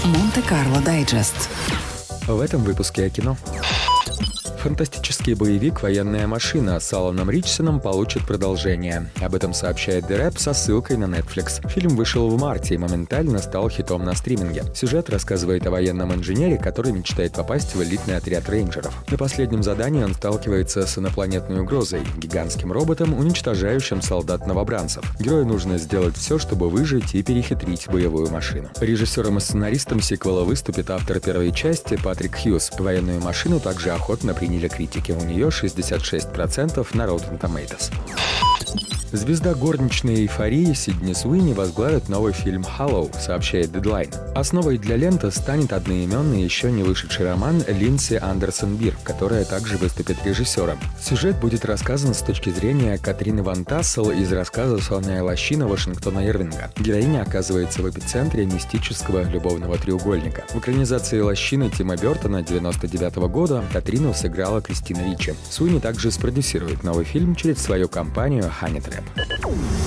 Монте-Карло Дайджест. В этом выпуске о кино. Фантастический боевик «Военная машина» с Аланом Ричсоном получит продолжение. Об этом сообщает The Rap со ссылкой на Netflix. Фильм вышел в марте и моментально стал хитом на стриминге. Сюжет рассказывает о военном инженере, который мечтает попасть в элитный отряд рейнджеров. На последнем задании он сталкивается с инопланетной угрозой – гигантским роботом, уничтожающим солдат-новобранцев. Герою нужно сделать все, чтобы выжить и перехитрить боевую машину. Режиссером и сценаристом сиквела выступит автор первой части Патрик Хьюз. «Военную машину» также охотно приняли критики. У нее 66% на Rotten Tomatoes. Звезда горничной эйфории Сидни Суини возглавит новый фильм «Hollow», сообщает Deadline. Основой для ленты станет одноименный еще не вышедший роман Линдси Андерсон Бир, которая также выступит режиссером. Сюжет будет рассказан с точки зрения Катрины Ван Тассел из рассказа «Сонная лощина» Вашингтона Ирвинга. Героиня оказывается в эпицентре мистического любовного треугольника. В экранизации «Лощины» Тима Бёртона 1999 года Катрину сыграла Кристина Ричи. Суини также спродюсирует новый фильм через свою компанию Honey Trap.